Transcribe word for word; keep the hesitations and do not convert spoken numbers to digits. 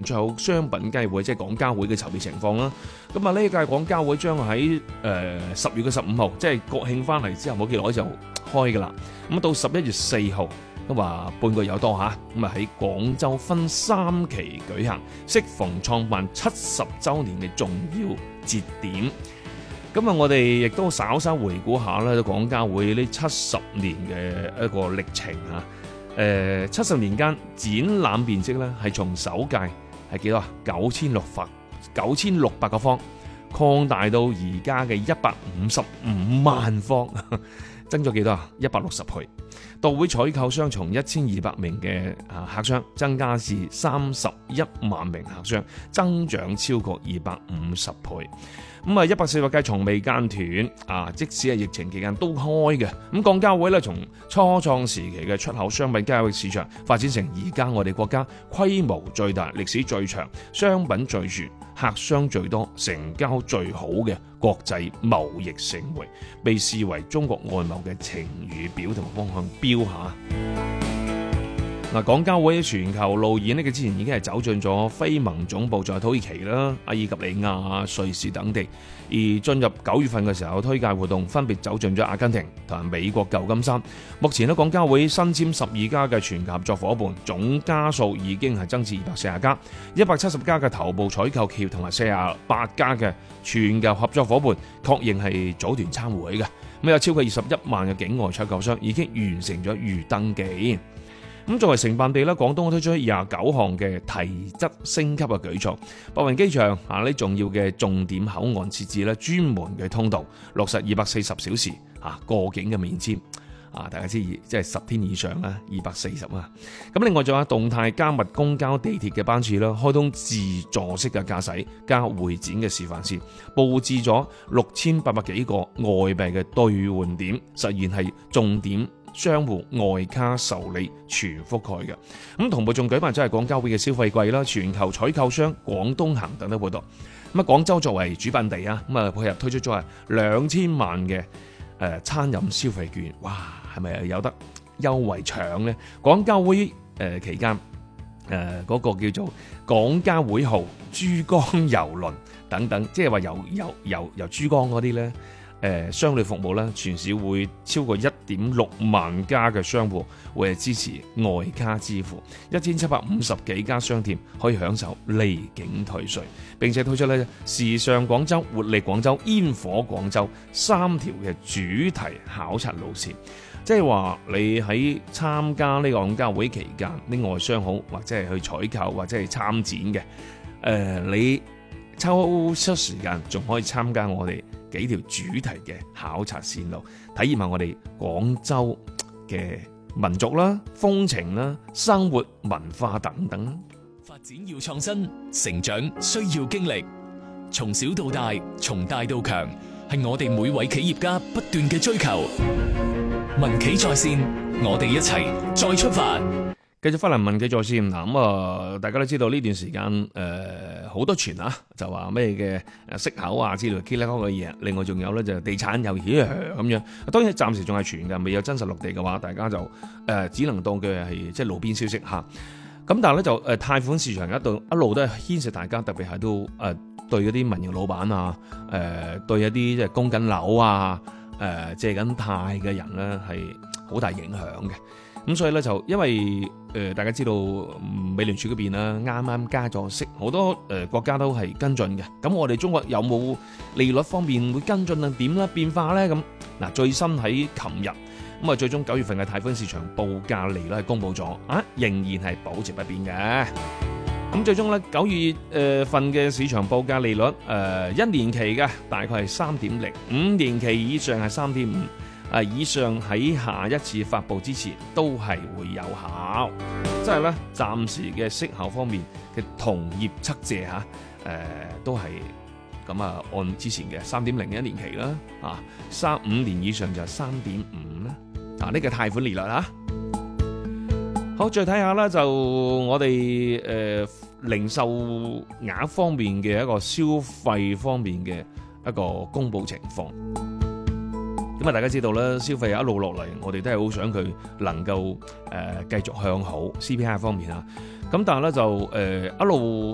出口商品交易會，即係廣交會嘅籌備情況啦。咁啊，呢一屆廣交會將喺誒十月嘅十五號，即係國慶翻嚟之後冇幾耐就開㗎啦。咁到十一月四號，咁啊半個月有多嚇，咁啊喺廣州分三期舉行，適逢創辦七十週年嘅重要節點。咁啊，我哋亦都稍稍回顧下咧，廣交會呢七十年嘅一個歷程嚇。誒七十年間展覽面積咧係從首屆係幾多啊？九千六百九千六百個方，擴大到而家嘅一百五十五萬方，增咗幾多啊？一百六十倍。到會採購商從一千二百名嘅啊客商增加至三十一萬名客商，增長超過二百五十倍。咁啊，一百四十屆從未間斷啊！即使係疫情期間都開嘅。咁廣交會咧，從初創時期嘅出口商品交易市場發展成而家我哋國家規模最大、歷史最長、商品最全、客商最多、成交最好嘅國際貿易盛會，被視為中國外貿嘅晴雨表同方向標下。嗱，廣交會全球路演呢，佢之前已經係走進咗非盟總部在土耳其啦、阿爾及利亞、瑞士等地，而進入九月份嘅時候，推介活動分別走進咗阿根廷同埋美國舊金山。目前呢，廣交會新簽十二家嘅全球合作伙伴，總家數已經係增至二百四十家，一百七十家嘅頭部採購企業同埋四十八家嘅全球合作伙伴確認係組團參會嘅。咁有超過二十一萬嘅境外採購商已經完成咗預登記。咁作為承辦地咧，廣東推出廿九項嘅提質升級嘅舉措，白雲機場啊呢重要嘅重點口岸設置咧專門嘅通道，落實二百四十小時啊過境嘅免簽啊，大家知即係十天以上啦，二百四十啊。咁另外仲有動態加密公交地鐵嘅班次啦，開通自助式嘅駕駛加會展嘅示範線，佈置咗六千八百幾個外幣嘅兌換點，實現係重點商戶外卡受理全覆蓋嘅。咁同步仲舉辦咗係廣交會嘅消費季啦、全球採購商廣東行等等活動。咁啊，廣州作為主辦地啊，咁啊配合推出咗係兩千萬嘅誒餐飲消費券，哇，係咪有得優惠搶呢？廣交會誒期間誒嗰個叫做廣交會號珠江郵輪等等，即係話由由由由珠江嗰啲咧。誒商旅服務咧，全市會超過一點六萬家嘅商戶會係支持外卡支付，一千七百五十幾家商店可以享受離境退稅，並且推出咧時尚廣州、活力廣州、煙火廣州三條嘅主題考察路線，即係話你喺參加呢個廣交會期間，啲外商好或者係去採購或者係參展嘅，誒、呃、你抽出時間仲可以參加我哋幾條主題嘅考察線路，體驗下我哋廣州嘅民族啦、風情啦、生活文化等等。 發展要創新，成長需要經歷，從小到大，從大到強，係我哋每位企業家不斷嘅追求。民企在線，我哋一齊再出發。 繼續翻嚟民企在線嗱，咁啊，大家都知道呢段時間誒好多傳啊，就話咩嘅誒息口啊之類 K 啦嘅嘢，另外仲有咧就地產又起咁樣。當然暫時仲係傳嘅，未有真實落地嘅話，大家就誒、呃、只能當佢係即係路邊消息嚇。咁但係咧就誒貸款市場一度一路都係牽涉大家，特別係都誒對嗰啲民營老闆啊，誒、呃、對一啲即係供緊樓啊，誒、呃、借緊貸嘅人咧係好大影響嘅。咁所以咧就因為誒、呃、大家知道美聯儲嗰邊啦，啱啱加咗息，好多誒、呃、國家都係跟進嘅。咁我哋中國有冇利率方面會跟進啊？點啦變化咧？咁嗱，最新喺琴日咁啊，最終九月份嘅貸款市場報價利率係公佈咗啊，仍然係保持不變嘅。咁最終咧九月誒份嘅市場報價利率誒、呃、一年期嘅大概係三點零，五年期以上係三點五。啊！以上喺下一次發布之前都係會有效，即係咧暫時嘅息口方面嘅同業測借嚇，誒、呃、都係咁啊，按之前嘅三點零一年期啦，啊三五年以上就係三點五啦，啊呢個貸款利率啊，好再睇下啦，就我哋誒、呃、零售額方面嘅一個消費方面嘅一個公佈情況。咁啊，大家知道啦，消費一路落嚟，我哋都係好想佢能夠誒繼續向好 C P I 方面啊。咁但係咧就誒一路